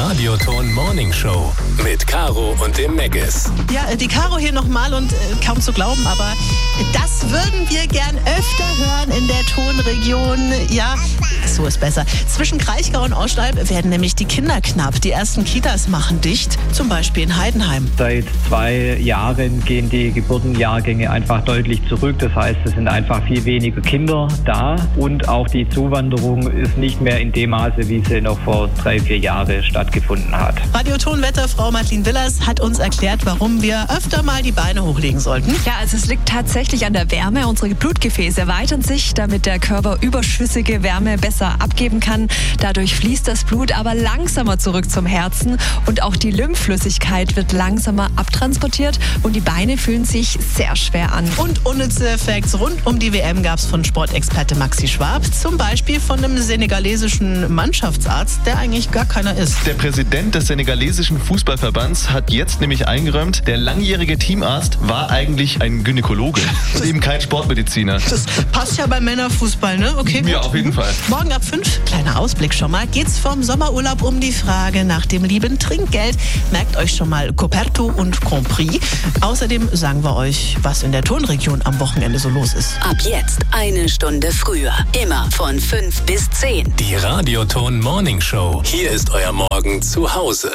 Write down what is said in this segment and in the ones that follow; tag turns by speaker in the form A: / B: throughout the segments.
A: Radioton Morning Show mit Caro und dem Meggis.
B: Ja, die Caro hier nochmal und kaum zu glauben, aber das würden wir gern öfter hören in der Tonregion. Ja, so ist besser. Zwischen Kraichgau und Oschalb werden nämlich die Kinder knapp. Die ersten Kitas machen dicht, zum Beispiel in Heidenheim.
C: Seit 2 Jahren gehen die Geburtenjahrgänge einfach deutlich zurück. Das heißt, es sind einfach viel weniger Kinder da und auch die Zuwanderung ist nicht mehr in dem Maße, wie sie noch vor 3-4 Jahren stattgefunden hat.
B: Radiotonwetterfrau Madeleine Willers hat uns erklärt, warum wir öfter mal die Beine hochlegen sollten.
D: Ja, also es liegt tatsächlich an der Wärme. Unsere Blutgefäße erweitern sich, damit der Körper überschüssige Wärme besser abgeben kann. Dadurch fließt das Blut aber langsamer zurück zum Herzen und auch die Lymphflüssigkeit wird langsamer abtransportiert und die Beine fühlen sich sehr schwer an.
B: Und unnütze Facts rund um die WM gab es von Sportexperte Maxi Schwab, zum Beispiel von einem senegalesischen Mannschaftsarzt, der eigentlich gar keiner ist.
E: Der Präsident des senegalesischen Fußballverbands hat jetzt nämlich eingeräumt, der langjährige Teamarzt war eigentlich ein Gynäkologe, eben kein Sportmediziner.
B: Das passt ja beim Männerfußball, ne? Okay, gut.
E: Ja, auf jeden Fall.
B: Morgen ab 5, kleiner Ausblick schon mal, geht's vom Sommerurlaub um die Frage nach dem lieben Trinkgeld. Merkt euch schon mal Coperto und Compris. Außerdem sagen wir euch, was in der Tonregion am Wochenende so los ist.
F: Ab jetzt 1 Stunde früher. Immer von 5 bis 10.
A: Die Radioton Morning Show. Hier ist euer Morgen zu Hause.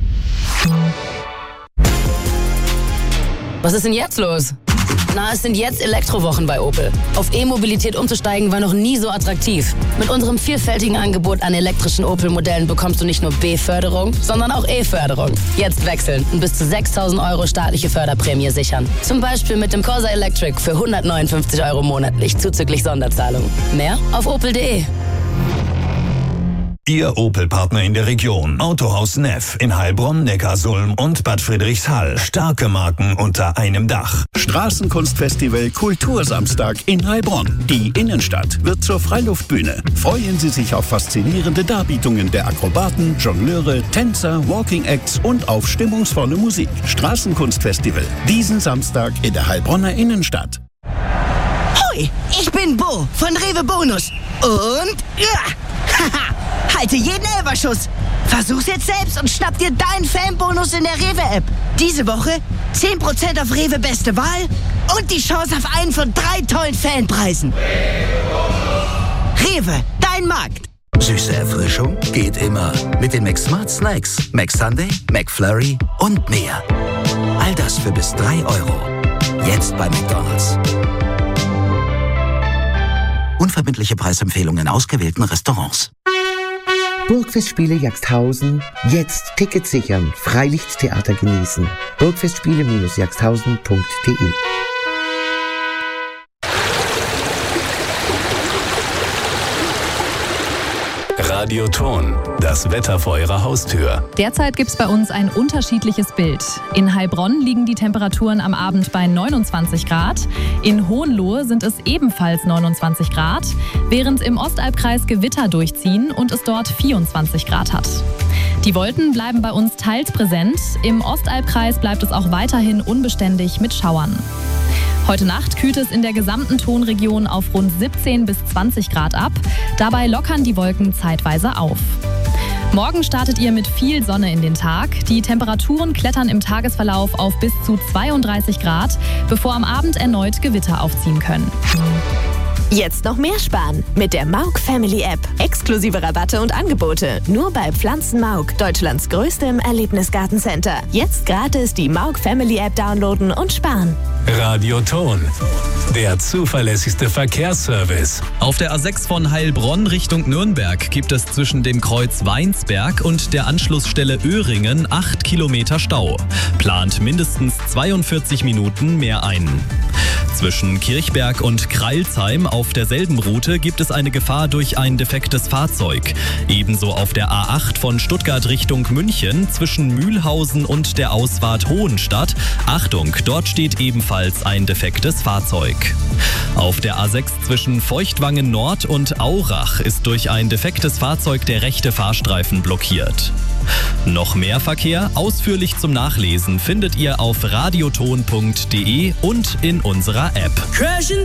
G: Was ist denn jetzt los? Na, es sind jetzt Elektrowochen bei Opel. Auf E-Mobilität umzusteigen war noch nie so attraktiv. Mit unserem vielfältigen Angebot an elektrischen Opel-Modellen bekommst du nicht nur B-Förderung, sondern auch E-Förderung. Jetzt wechseln und bis zu 6.000 € staatliche Förderprämie sichern. Zum Beispiel mit dem Corsa Electric für 159 € monatlich zuzüglich Sonderzahlung. Mehr auf opel.de.
H: Ihr Opel-Partner in der Region. Autohaus Neff in Heilbronn, Neckarsulm und Bad Friedrichshall. Starke Marken unter einem Dach.
I: Straßenkunstfestival Kultursamstag in Heilbronn. Die Innenstadt wird zur Freiluftbühne. Freuen Sie sich auf faszinierende Darbietungen der Akrobaten, Jongleure, Tänzer, Walking Acts und auf stimmungsvolle Musik. Straßenkunstfestival. Diesen Samstag in der Heilbronner Innenstadt.
J: Hoi, ich bin Bo von Rewe Bonus. Und halte jeden Elberschuss. Versuch's jetzt selbst und schnapp dir deinen Fanbonus in der Rewe-App. Diese Woche 10% auf Rewe Beste Wahl und die Chance auf einen von 3 tollen Fanpreisen. Rewe, dein Markt.
K: Süße Erfrischung geht immer mit den McSmart Snacks, McSunday, McFlurry und mehr. All das für bis 3 €. Jetzt bei McDonald's. Unverbindliche Preisempfehlungen in ausgewählten Restaurants.
L: Burgfestspiele Jagsthausen. Jetzt Tickets sichern. Freilichttheater genießen. Burgfestspiele-jagsthausen.de.
A: Radioton, das Wetter vor eurer Haustür.
M: Derzeit gibt es bei uns ein unterschiedliches Bild. In Heilbronn liegen die Temperaturen am Abend bei 29 Grad. In Hohenlohe sind es ebenfalls 29 Grad, während im Ostalbkreis Gewitter durchziehen und es dort 24 Grad hat. Die Wolken bleiben bei uns teils präsent. Im Ostalbkreis bleibt es auch weiterhin unbeständig mit Schauern. Heute Nacht kühlt es in der gesamten Tonregion auf rund 17 bis 20 Grad ab. Dabei lockern die Wolken zeitweise auf. Morgen startet ihr mit viel Sonne in den Tag. Die Temperaturen klettern im Tagesverlauf auf bis zu 32 Grad, bevor am Abend erneut Gewitter aufziehen können.
N: Jetzt noch mehr sparen mit der Mauk Family App. Exklusive Rabatte und Angebote nur bei Pflanzen Mauk, Deutschlands größtem Erlebnisgartencenter. Jetzt gratis die Mauk Family App downloaden und sparen.
A: Radioton, der zuverlässigste Verkehrsservice.
O: Auf der A6 von Heilbronn Richtung Nürnberg gibt es zwischen dem Kreuz Weinsberg und der Anschlussstelle Öhringen 8 Kilometer Stau. Plant mindestens 42 Minuten mehr ein. Zwischen Kirchberg und Kreilsheim auf derselben Route gibt es eine Gefahr durch ein defektes Fahrzeug. Ebenso auf der A8 von Stuttgart Richtung München zwischen Mühlhausen und der Ausfahrt Hohenstadt. Achtung, dort steht ebenfalls ein defektes Fahrzeug. Auf der A6 zwischen Feuchtwangen Nord und Aurach ist durch ein defektes Fahrzeug der rechte Fahrstreifen blockiert. Noch mehr Verkehr ausführlich zum Nachlesen findet ihr auf radioton.de und in unserer App.